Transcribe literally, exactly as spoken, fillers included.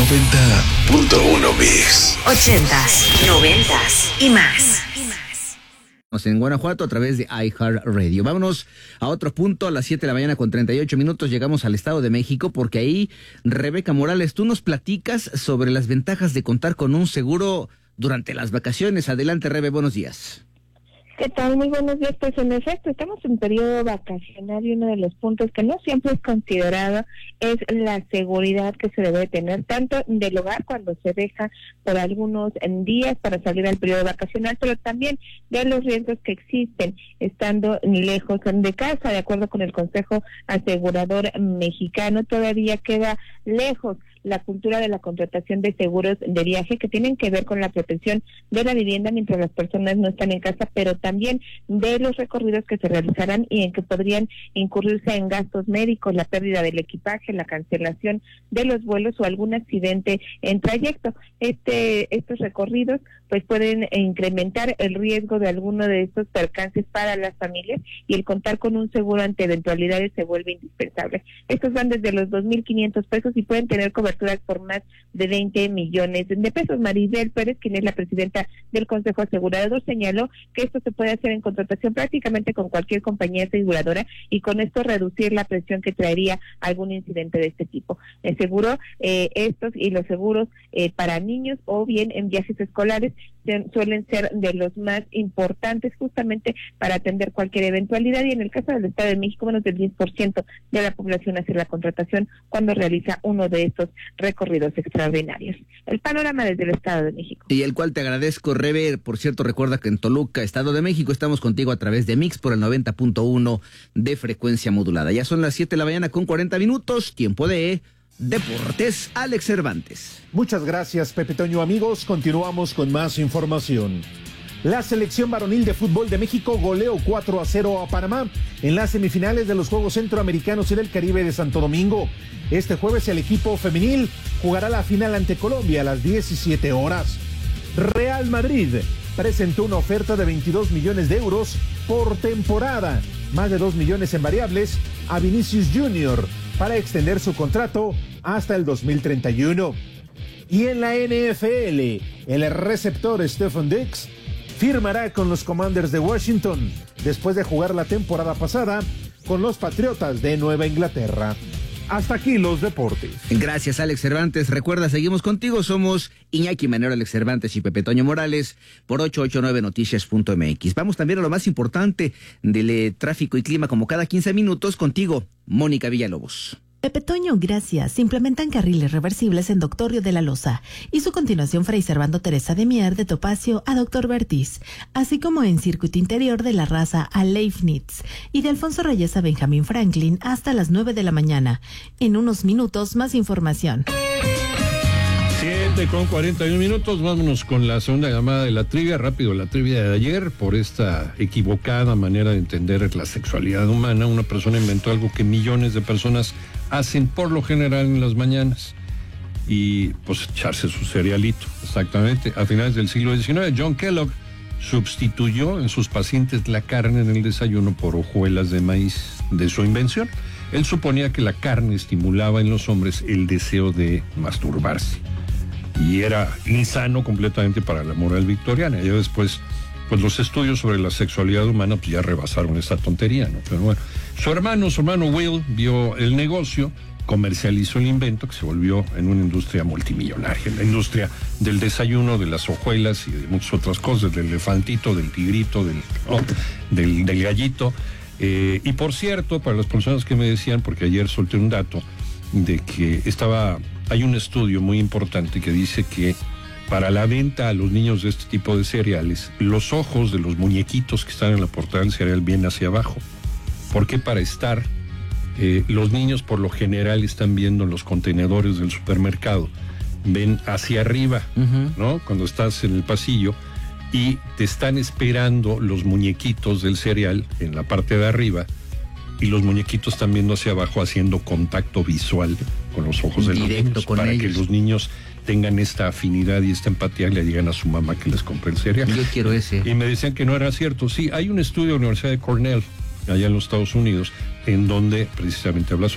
noventa punto uno Mix. Ochentas, noventas y más. En Guanajuato a través de iHeartRadio. Vámonos a otro punto, a las siete de la mañana con treinta y ocho minutos llegamos al Estado de México, porque ahí, Rebeca Morales, tú nos platicas sobre las ventajas de contar con un seguro durante las vacaciones. Adelante, Rebe, buenos días. ¿Qué tal? Muy buenos días. Pues en efecto, estamos en periodo vacacional y uno de los puntos que no siempre es considerado es la seguridad que se debe tener, tanto del hogar cuando se deja por algunos días para salir al periodo vacacional, pero también de los riesgos que existen estando lejos de casa. De acuerdo con el Consejo Asegurador Mexicano, todavía queda lejos la cultura de la contratación de seguros de viaje que tienen que ver con la protección de la vivienda mientras las personas no están en casa, pero también de los recorridos que se realizarán y en que podrían incurrirse en gastos médicos, la pérdida del equipaje, la cancelación de los vuelos o algún accidente en trayecto. Este, estos recorridos pues pueden incrementar el riesgo de alguno de estos percances para las familias, y el contar con un seguro ante eventualidades se vuelve indispensable. Estos van desde los dos mil quinientos pesos y pueden tener cobertura por más de veinte millones de pesos. Maribel Pérez, quien es la presidenta del Consejo Asegurador, señaló que esto se puede hacer en contratación prácticamente con cualquier compañía aseguradora y con esto reducir la presión que traería algún incidente de este tipo. El seguro, eh, estos y los seguros eh, para niños o bien en viajes escolares suelen ser de los más importantes justamente para atender cualquier eventualidad, y en el caso del Estado de México menos del diez por ciento de la población hace la contratación cuando realiza uno de estos recorridos extraordinarios. El panorama desde el Estado de México. Y el cual te agradezco, Rebe. Por cierto, recuerda que en Toluca, Estado de México, estamos contigo a través de Mix por el noventa punto uno de frecuencia modulada. Ya son las siete de la mañana con cuarenta minutos, tiempo de Deportes. Alex Cervantes. Muchas gracias, Pepe Toño. Amigos, continuamos con más información. La selección varonil de fútbol de México goleó cuatro a cero a Panamá en las semifinales de los Juegos Centroamericanos y del Caribe de Santo Domingo. Este jueves el equipo femenil jugará la final ante Colombia a las diecisiete horas. Real Madrid presentó una oferta de veintidós millones de euros por temporada, más de dos millones en variables, a Vinicius Junior para extender su contrato hasta el dos mil treinta y uno. Y en la N F L, el receptor Stephen Diggs firmará con los Commanders de Washington después de jugar la temporada pasada con los Patriotas de Nueva Inglaterra. Hasta aquí los deportes. Gracias, Alex Cervantes. Recuerda, seguimos contigo. Somos Iñaki Manero, Alex Cervantes y Pepe Toño Morales por ocho ocho nueve noticias punto m x. Vamos también a lo más importante del eh, tráfico y clima, como cada quince minutos, contigo, Mónica Villalobos. Pepe Toño, gracias. Se implementan carriles reversibles en Doctor Río de la Loza y su continuación Fray Servando Teresa de Mier de Topacio a Doctor Bertiz, así como en circuito interior de La Raza a Leibniz y de Alfonso Reyes a Benjamín Franklin hasta las nueve de la mañana. En unos minutos, más información. siete con cuarenta y un minutos, vámonos con la segunda llamada de la trivia. Rápido, la trivia de ayer. Por esta equivocada manera de entender la sexualidad humana, una persona inventó algo que millones de personas hacen por lo general en las mañanas, y pues echarse su cerealito. Exactamente, a finales del siglo diecinueve, John Kellogg sustituyó en sus pacientes la carne en el desayuno por hojuelas de maíz de su invención. Él suponía que la carne estimulaba en los hombres el deseo de masturbarse, y era insano completamente para la moral victoriana. Ya después, pues los estudios sobre la sexualidad humana pues ya rebasaron esa tontería, ¿no? Pero bueno, su hermano, su hermano Will, vio el negocio, comercializó el invento, que se volvió en una industria multimillonaria, la industria del desayuno, de las hojuelas y de muchas otras cosas, del elefantito, del tigrito, del, oh, del, del gallito. Eh, y por cierto, para las personas que me decían, porque ayer solté un dato, de que estaba, hay un estudio muy importante que dice que para la venta a los niños de este tipo de cereales, los ojos de los muñequitos que están en la portada del cereal vienen hacia abajo. Porque para estar, eh, los niños por lo general están viendo en los contenedores del supermercado, ven hacia arriba, uh-huh. ¿no? Cuando estás en el pasillo, y te están esperando los muñequitos del cereal en la parte de arriba, y los muñequitos están viendo hacia abajo, haciendo contacto visual con los ojos de los niños, para ellos, que los niños tengan esta afinidad y esta empatía y le digan a su mamá que les compre el cereal. Yo quiero ese. Y me decían que no era cierto. Sí, hay un estudio de la Universidad de Cornell, allá en los Estados Unidos, en donde precisamente habla